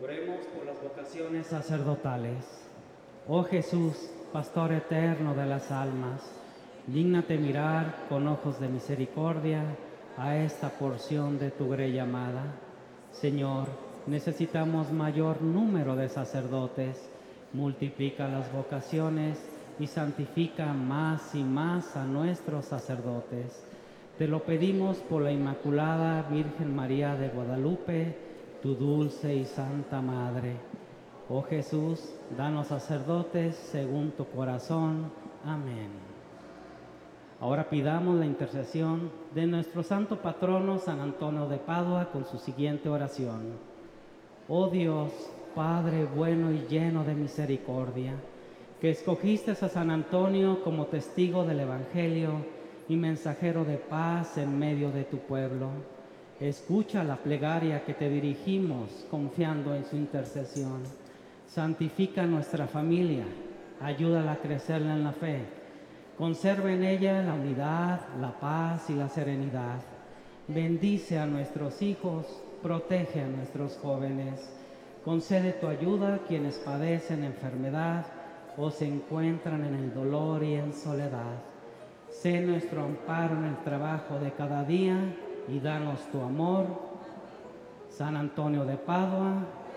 Oremos por las vocaciones sacerdotales. Oh Jesús, Pastor eterno de las almas, dígnate mirar con ojos de misericordia a esta porción de tu grey amada. Señor, necesitamos mayor número de sacerdotes. Multiplica las vocaciones y santifica más y más a nuestros sacerdotes. Te lo pedimos por la Inmaculada Virgen María de Guadalupe, tu dulce y santa Madre. Oh Jesús, danos sacerdotes según tu corazón. Amén. Ahora pidamos la intercesión de nuestro santo patrono San Antonio de Padua con su siguiente oración. Oh Dios, Padre bueno y lleno de misericordia, que escogiste a San Antonio como testigo del Evangelio y mensajero de paz en medio de tu pueblo, escucha la plegaria que te dirigimos confiando en su intercesión. Santifica nuestra familia, ayúdala a crecer en la fe. Conserva en ella la unidad, la paz y la serenidad. Bendice a nuestros hijos, protege a nuestros jóvenes. Concede tu ayuda a quienes padecen enfermedad o se encuentran en el dolor y en soledad. Sé nuestro amparo en el trabajo de cada día y danos tu amor. San Antonio de Padua,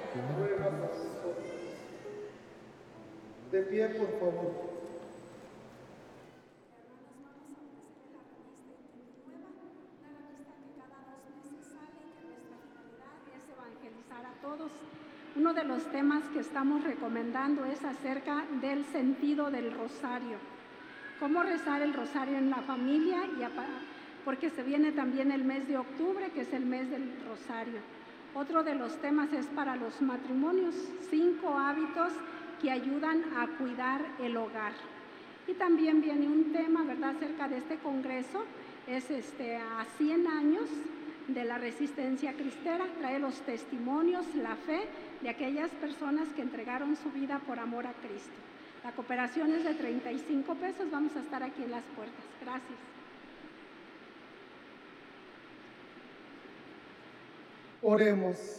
de pie, por favor. Evangelizar a todos. Uno de los temas que estamos recomendando es acerca del sentido del rosario. Cómo rezar el rosario en la familia, porque se viene también el mes de octubre, que es el mes del rosario. Otro de los temas es para los matrimonios, 5 hábitos que ayudan a cuidar el hogar. Y también viene un tema, ¿verdad?, acerca de este congreso, es a 100 años de la resistencia cristera, trae los testimonios, la fe de aquellas personas que entregaron su vida por amor a Cristo. La cooperación es de 35 pesos, vamos a estar aquí en las puertas. Gracias. Oremos.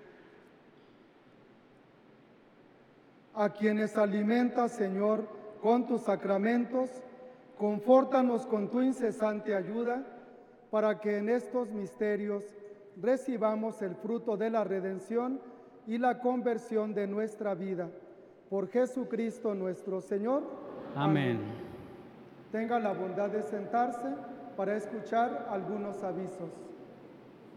A quienes alimentas, Señor, con tus sacramentos, confórtanos con tu incesante ayuda, para que en estos misterios recibamos el fruto de la redención y la conversión de nuestra vida. Por Jesucristo nuestro Señor. amén. Tenga la bondad de sentarse para escuchar algunos avisos.